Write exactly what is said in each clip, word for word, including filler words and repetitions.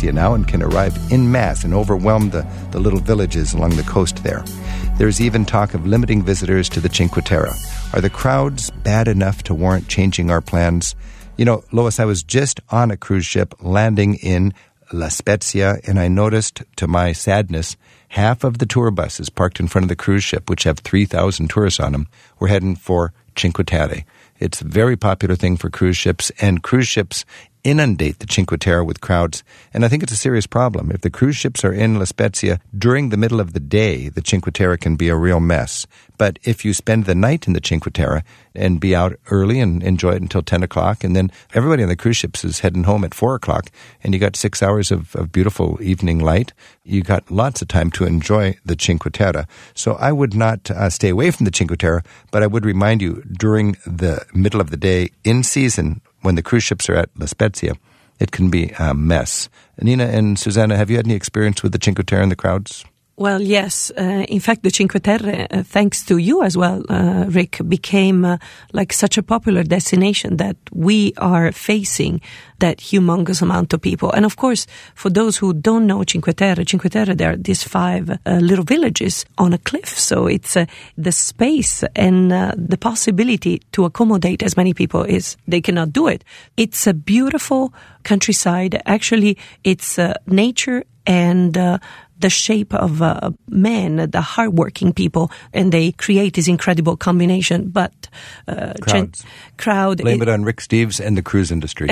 Spezia now and can arrive en masse and overwhelm the, the little villages along the coast there. There's even talk of limiting visitors to the Cinque Terre. Are the crowds bad enough to warrant changing our plans? You know, Lois, I was just on a cruise ship landing in La Spezia, and I noticed, to my sadness, half of the tour buses parked in front of the cruise ship, which have three thousand tourists on them, were heading for Cinque Terre. It's a very popular thing for cruise ships, and cruise ships inundate the Cinque Terre with crowds, and I think it's a serious problem. If the cruise ships are in La Spezia during the middle of the day, the Cinque Terre can be a real mess. But if you spend the night in the Cinque Terre and be out early and enjoy it until ten o'clock, and then everybody on the cruise ships is heading home at four o'clock, and you got six hours of, of beautiful evening light, you got lots of time to enjoy the Cinque Terre. So I would not uh, stay away from the Cinque Terre, but I would remind you, during the middle of the day, in season, when the cruise ships are at La Spezia, it can be a mess. Nina and Susanna, have you had any experience with the Cinque Terre and the crowds? Well, yes. Uh, in fact, the Cinque Terre, uh, thanks to you as well, uh, Rick, became uh, like such a popular destination that we are facing that humongous amount of people. And of course, for those who don't know Cinque Terre, Cinque Terre, there are these five uh, little villages on a cliff. So it's uh, the space and uh, the possibility to accommodate as many people is they cannot do it. It's a beautiful countryside. Actually, it's uh, nature and uh, the shape of uh, men, the hardworking people, and they create this incredible combination. But uh, crowds, gen- crowd. Blame it, it on Rick Steves and the cruise industry.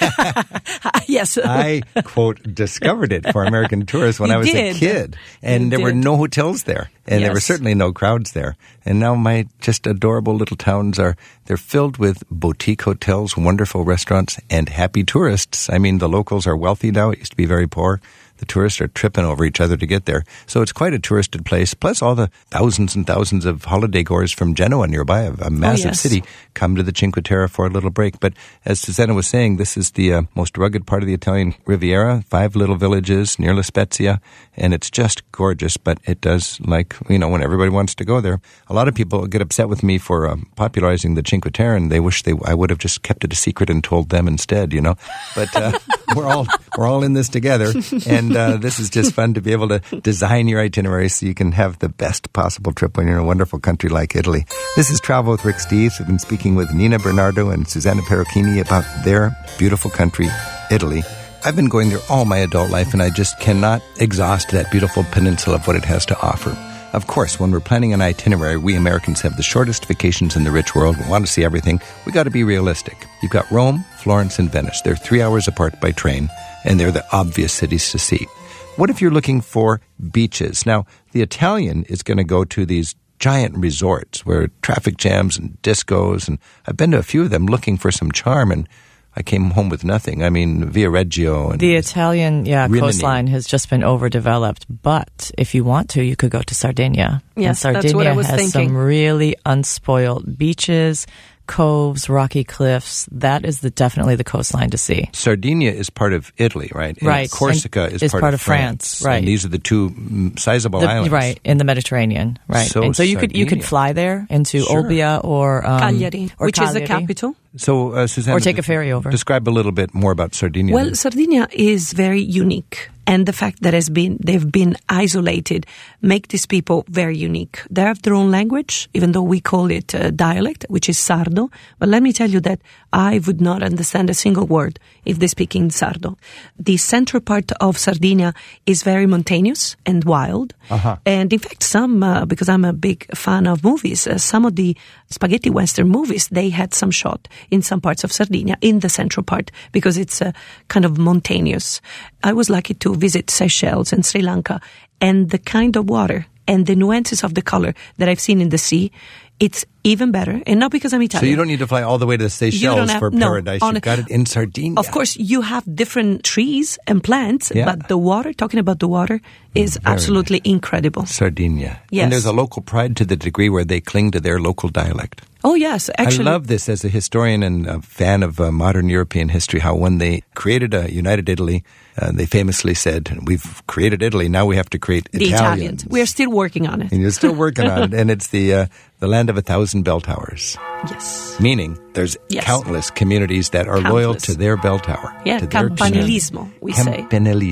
Yes, I quote discovered it for American tourists when you I was did. a kid, and you there did. were no hotels there, and yes. there were certainly no crowds there. And now my just adorable little towns are they're filled with boutique hotels, wonderful restaurants, and happy tourists. I mean, the locals are wealthy now. It used to be very poor. The tourists are tripping over each other to get there. So it's quite a touristed place. Plus all the thousands and thousands of holiday goers from Genoa nearby, a, a massive oh, yes. city, come to the Cinque Terre for a little break. But as Susanna was saying, this is the uh, most rugged part of the Italian Riviera, five little villages near La Spezia, and it's just gorgeous. But it does, like, you know, when everybody wants to go there. A lot of people get upset with me for um, popularizing the Cinque Terre, and they wish they I would have just kept it a secret and told them instead, you know. But uh, we're all we're all in this together, and uh, this is just fun to be able to design your itinerary so you can have the best possible trip when you're in a wonderful country like Italy. This is Travel with Rick Steves. We've been speaking with Nina Bernardo and Susanna Perucchini about their beautiful country, Italy. I've been going there all my adult life, and I just cannot exhaust that beautiful peninsula of what it has to offer. Of course, when we're planning an itinerary, we Americans have the shortest vacations in the rich world. We want to see everything. We got to be realistic. You've got Rome, Florence, and Venice. They're three hours apart by train, and they're the obvious cities to see. What if you're looking for beaches? Now, the Italian is going to go to these giant resorts where traffic jams and discos, and I've been to a few of them looking for some charm, and I came home with nothing. I mean, Via Reggio. And the Italian yeah, Rimini. coastline has just been overdeveloped. But if you want to, you could go to Sardinia. Yes, and Sardinia that's what I was has thinking. some really unspoiled beaches, coves, rocky cliffs. That is the, definitely the coastline to see. Sardinia is part of Italy, right? And Right. Corsica and is, is part, part of of France, France. right. And these are the two mm, sizable The- islands. Right, in the Mediterranean. Right. So and so you could you could Sardinia. fly there into Sure. Olbia or um, Cagliari, or which is the Cagliari. capital. So, uh, Susanna, Or take a ferry over. Describe a little bit more about Sardinia. Well, then. Sardinia is very unique. And the fact that has been they've been isolated make these people very unique. They have their own language, even though we call it uh, dialect, which is Sardo. But let me tell you that I would not understand a single word if they speak in Sardo. The central part of Sardinia is very mountainous and wild. Uh-huh. And in fact, some, uh, because I'm a big fan of movies, uh, some of the spaghetti western movies, they had some shot in some parts of Sardinia, in the central part, because it's uh, kind of mountainous. I was lucky to visit Seychelles and Sri Lanka, and the kind of water and the nuances of the color that I've seen in the sea, it's even better. And not because I'm Italian. So you don't need to fly all the way to the You Seychelles don't have- for no, paradise. on- You've got it in Sardinia. Of course, you have different trees and plants, Yeah. but the water, talking about the water, is Very absolutely incredible. Sardinia. Yes. And there's a local pride to the degree where they cling to their local dialect. Oh, yes. Actually, I love this as a historian and a fan of uh, modern European history, how when they created a united Italy, uh, they famously said, we've created Italy, now we have to create the Italians. Italians. We are still working on it. And you're still working on it, and it's the uh, the land of a thousand bell towers. Yes. Meaning there's Yes. countless communities that are loyal Countless. to their bell tower. Yeah, to their campanilismo, we say. Campanilismo.